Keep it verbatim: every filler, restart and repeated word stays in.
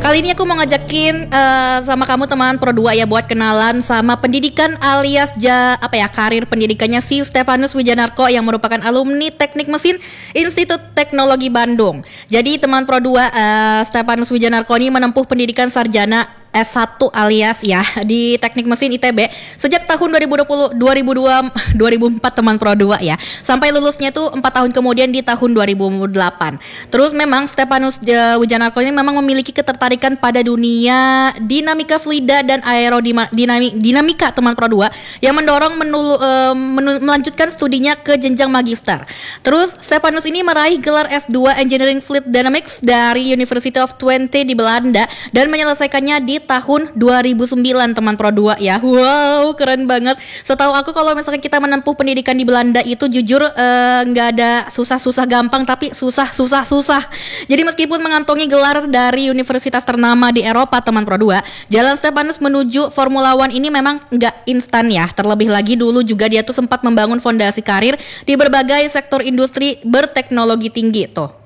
Kali ini aku mau ngajakin uh, sama kamu teman Pro dua ya buat kenalan sama pendidikan alias ja, apa ya karir pendidikannya si Stefanus Wijanarko yang merupakan alumni Teknik Mesin Institut Teknologi Bandung. Jadi teman Pro dua uh, Stefanus Wijanarko ini menempuh pendidikan sarjana S satu alias ya di Teknik Mesin I T B sejak tahun dua ribu dua puluh dua ribu dua dua ribu empat teman Pro dua ya. Sampai lulusnya tuh empat tahun kemudian di tahun dua ribu delapan. Terus memang Stefanus Wijanarko ini memang memiliki ketertarikan pada dunia dinamika fluida dan aerodinamika teman Pro dua yang mendorong menulu, uh, menul, melanjutkan studinya ke jenjang magister. Terus Stefanus ini meraih gelar S dua Engineering Fluid Dynamics dari University of Twente di Belanda dan menyelesaikannya di tahun dua ribu sembilan teman Pro dua ya. Wow, keren banget. Setahu aku kalau misalkan kita menempuh pendidikan di Belanda itu jujur nggak uh, ada susah-susah gampang, tapi susah-susah-susah. Jadi meskipun mengantongi gelar dari universitas ternama di Eropa teman Pro dua, jalan Stefanus menuju Formula One ini memang nggak instan ya. Terlebih lagi dulu juga dia tuh sempat membangun fondasi karir di berbagai sektor industri berteknologi tinggi tuh.